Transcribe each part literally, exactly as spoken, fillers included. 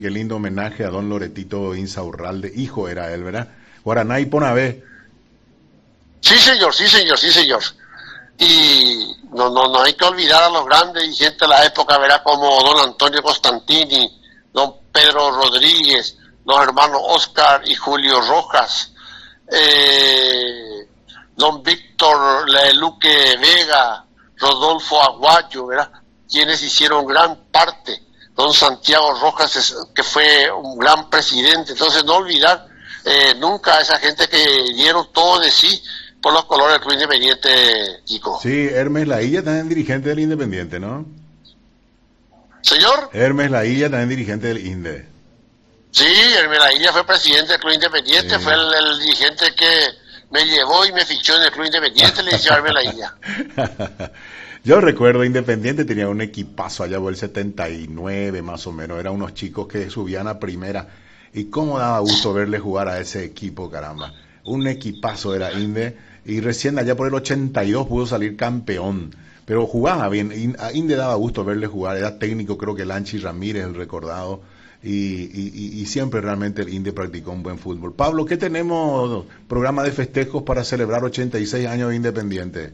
Qué lindo homenaje a don Loretito Insaurralde, hijo era él, ¿verdad? Guaraná y Ponabé. Sí, señor, sí, señor, sí, señor. Y no, no, no hay que olvidar a los grandes dirigentes de la época, ¿verdad? Como don Antonio Costantini, don Pedro Rodríguez, los hermanos Oscar y Julio Rojas, eh, don Víctor Luque Vega, Rodolfo Aguayo, ¿verdad? Quienes hicieron gran parte, don Santiago Rojas, que fue un gran presidente. Entonces no olvidar eh, nunca a esa gente que dieron todo de sí por los colores del Club Independiente, Kiko. Sí, Hermes Lailla también dirigente del Independiente, ¿no? ¿Señor? Hermes Lailla también dirigente del Inde. Sí, Hermes Lailla fue presidente del Club Independiente, sí. Fue el, el dirigente que me llevó y me fichó en el Club Independiente, le decía Hermes Lailla. Yo recuerdo, Independiente tenía un equipazo allá por el setenta y nueve más o menos, eran unos chicos que subían a primera, y cómo daba gusto verle jugar a ese equipo, caramba. Un equipazo era Inde, y recién allá por el ochenta y dos pudo salir campeón, pero jugaba bien. A Inde daba gusto verle jugar, era técnico, creo que Lanchi Ramírez, el recordado, y, y, y siempre realmente el Inde practicó un buen fútbol. Pablo, ¿qué tenemos? Programa de festejos para celebrar ochenta y seis años de Independiente.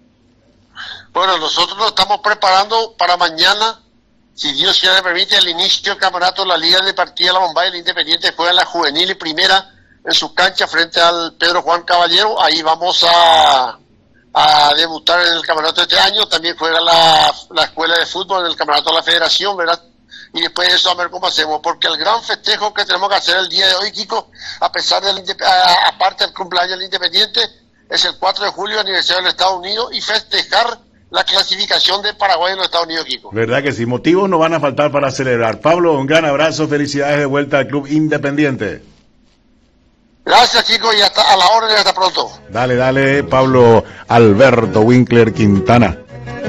Bueno, nosotros nos estamos preparando para mañana, si Dios quiere permite, el inicio del campeonato de la Liga de Partida La Bombay. El Independiente juega en la juvenil y primera en su cancha frente al Pedro Juan Caballero. Ahí vamos a, a debutar en el campeonato de este año. También juega la, la escuela de fútbol en el campeonato de la federación, ¿verdad? Y después de eso a ver cómo hacemos, porque el gran festejo que tenemos que hacer el día de hoy, Kiko, a pesar del a, aparte del cumpleaños del Independiente, es el cuatro de julio, aniversario del Estados Unidos, y festejar la clasificación de Paraguay en los Estados Unidos, Kiko. Verdad que sí, motivos no van a faltar para celebrar. Pablo, un gran abrazo, felicidades de vuelta al Club Independiente. Gracias, chicos, y hasta a la hora y hasta pronto. Dale, dale, Pablo Alberto Winkler Quintana,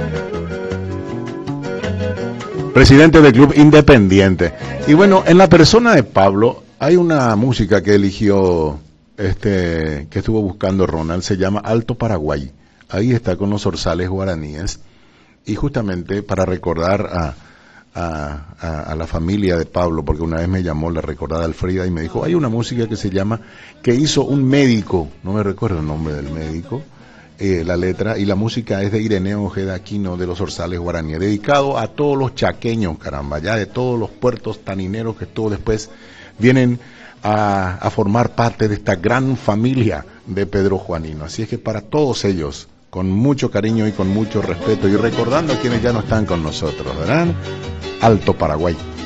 presidente del Club Independiente. Y bueno, en la persona de Pablo hay una música que eligió, este, que estuvo buscando Ronald, se llama Alto Paraguay. Ahí está con los orzales guaraníes, y justamente para recordar a, a, a, a la familia de Pablo, porque una vez me llamó la recordada Alfreda y me dijo, hay una música que se llama, que hizo un médico, no me recuerdo el nombre del médico, eh, la letra, y la música es de Ireneo Ojeda Aquino, de los orzales guaraníes, dedicado a todos los chaqueños, caramba, ya de todos los puertos tanineros que todos después vienen a, a formar parte de esta gran familia de Pedro Juanino. Así es que para todos ellos, con mucho cariño y con mucho respeto, y recordando a quienes ya no están con nosotros, ¿verdad? Alto Paraguay.